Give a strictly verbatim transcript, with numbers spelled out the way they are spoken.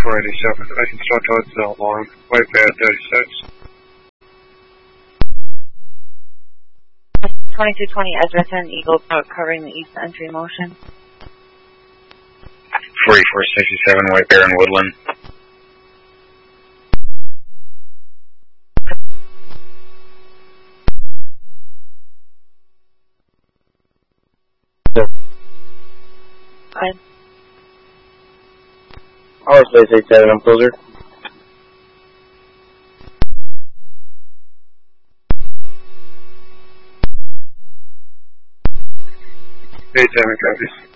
four eighty-seven. I can start Toadsville along White Bear thirty-six. twenty-two twenty Edgerton, Eagle Park, covering the east entry motion. forty-four sixty-seven, White Bear and Woodland. Fine. Power Space eight seven, I'm closer. eight seven copies.